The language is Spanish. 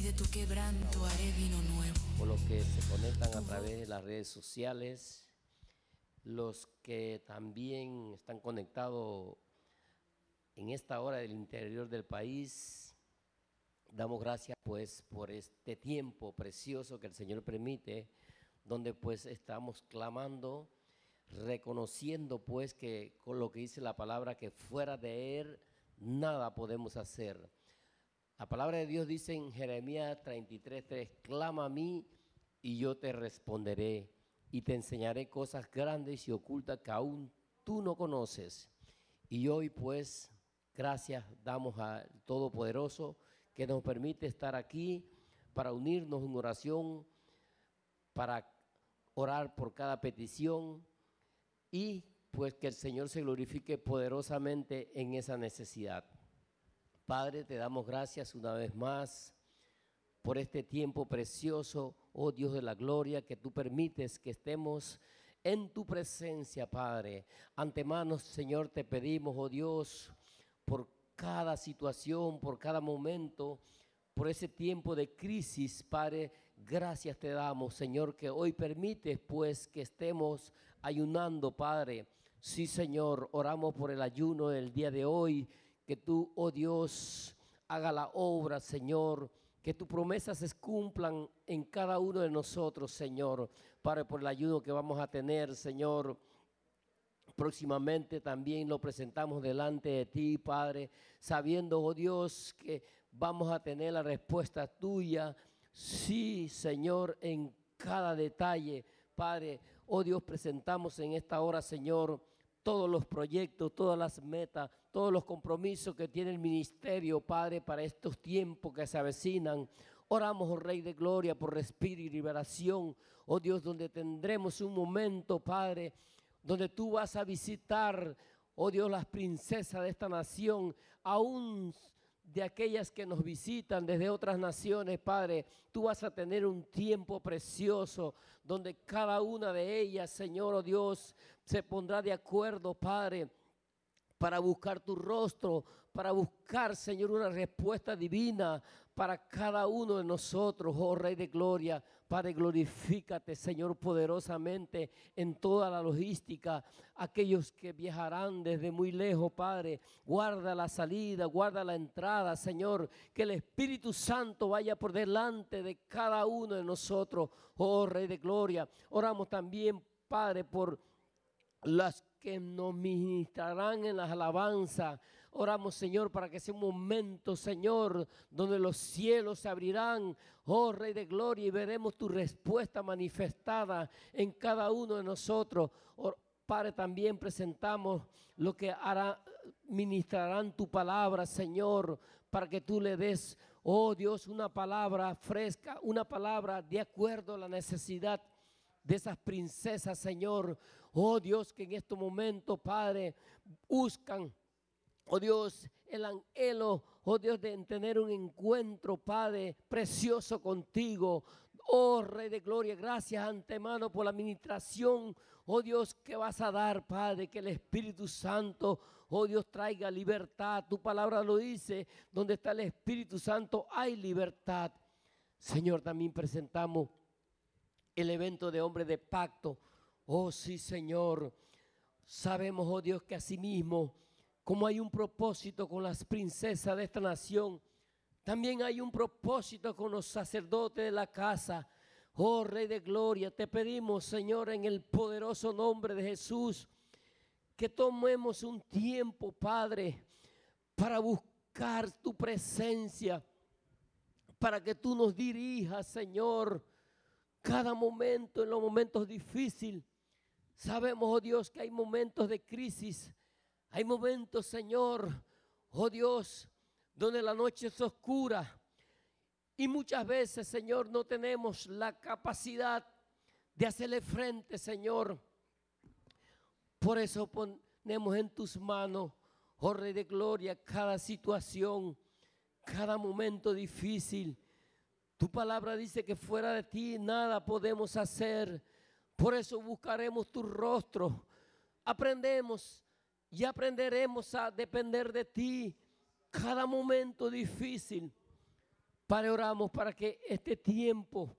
de tu quebranto haré vino nuevo. Por los que se conectan a través de las redes sociales, los que también están conectados en esta hora del interior del país, damos gracias pues por este tiempo precioso que el Señor permite, donde pues estamos clamando, reconociendo pues que con lo que dice la palabra, que fuera de Él nada podemos hacer. La palabra de Dios dice en Jeremías 33:3, clama a mí y yo te responderé y te enseñaré cosas grandes y ocultas que aún tú no conoces. Y hoy pues gracias damos al Todopoderoso que nos permite estar aquí para unirnos en oración, para orar por cada petición y pues que el Señor se glorifique poderosamente en esa necesidad. Padre, te damos gracias una vez más por este tiempo precioso, oh Dios de la gloria, que tú permites que estemos en tu presencia, Padre. Antemano, Señor, te pedimos, oh Dios, por cada situación, por cada momento, por ese tiempo de crisis, Padre, gracias te damos, Señor, que hoy permites, pues, que estemos ayunando, Padre. Sí, Señor, oramos por el ayuno del día de hoy, que tú, oh Dios, haga la obra, Señor, que tus promesas se cumplan en cada uno de nosotros, Señor, Padre, por el ayuno que vamos a tener, Señor. Próximamente también lo presentamos delante de ti, Padre, sabiendo, oh Dios, que vamos a tener la respuesta tuya. Sí, Señor, en cada detalle, Padre, oh Dios, presentamos en esta hora, Señor, todos los proyectos, todas las metas, todos los compromisos que tiene el ministerio, Padre, para estos tiempos que se avecinan. Oramos, oh Rey de Gloria, por respiro y liberación, oh Dios, donde tendremos un momento, Padre, donde tú vas a visitar, oh Dios, las princesas de esta nación, aún de aquellas que nos visitan desde otras naciones, Padre. Tú vas a tener un tiempo precioso donde cada una de ellas, Señor, oh Dios, se pondrá de acuerdo, Padre, para buscar tu rostro, para buscar, Señor, una respuesta divina para cada uno de nosotros, oh Rey de Gloria. Padre, glorifícate, Señor, poderosamente en toda la logística. Aquellos que viajarán desde muy lejos, Padre, guarda la salida, guarda la entrada, Señor. Que el Espíritu Santo vaya por delante de cada uno de nosotros, oh Rey de Gloria. Oramos también, Padre, por las que nos ministrarán en las alabanzas. Oramos, Señor, para que sea un momento, Señor, donde los cielos se abrirán, oh Rey de Gloria, y veremos tu respuesta manifestada en cada uno de nosotros. Padre, también presentamos lo que ministrarán tu palabra, Señor, para que tú le des, oh Dios, una palabra fresca, una palabra de acuerdo a la necesidad de esas princesas, Señor. Oh Dios, que en estos momentos, Padre, buscan, oh Dios, el anhelo, oh Dios, de tener un encuentro, Padre, precioso contigo. Oh Rey de Gloria, gracias antemano por la administración, oh Dios, que vas a dar, Padre, que el Espíritu Santo, oh Dios, traiga libertad. Tu palabra lo dice, donde está el Espíritu Santo hay libertad. Señor, también presentamos el evento de Hombres de Pacto. Oh sí, Señor, sabemos, oh Dios, que asimismo, como hay un propósito con las princesas de esta nación, también hay un propósito con los sacerdotes de la casa. Oh Rey de Gloria, te pedimos, Señor, en el poderoso nombre de Jesús, que tomemos un tiempo, Padre, para buscar tu presencia, para que tú nos dirijas, Señor, cada momento, en los momentos difíciles. Sabemos, oh Dios, que hay momentos de crisis, hay momentos, Señor, oh Dios, donde la noche es oscura y muchas veces, Señor, no tenemos la capacidad de hacerle frente, Señor. Por eso ponemos en tus manos, oh Rey de Gloria, cada situación, cada momento difícil. Tu palabra dice que fuera de ti nada podemos hacer. Por eso buscaremos tu rostro. Aprendemos y aprenderemos a depender de ti cada momento difícil. Padre, oramos para que este tiempo